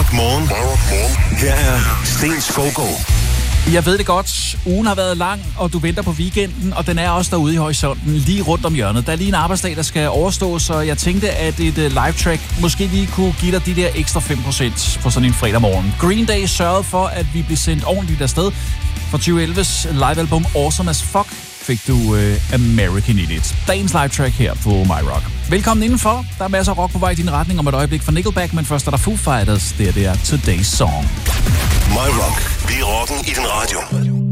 Rock Morgen. Her er Sten Skovgaard. Jeg ved det godt. Ugen har været lang, og du venter på weekenden, og den er også derude i horisonten, lige rundt om hjørnet. Der er lige en arbejdsdag, der skal overstås, så jeg tænkte, at et live-track måske lige kunne give dig de der ekstra 5% på sådan en fredag morgen. Green Day sørgede for, at vi blev sendt ordentligt afsted. For 2011's livealbum Awesome as Fuck fik du American Idiot. Dagens live-track her på My Rock. Velkommen indenfor. Der er masser af rock på vej i din retning om et øjeblik fra Nickelback, men først er der Foo Fighters. Det er Today's Song. My Rock. Vi er rocken i din radio.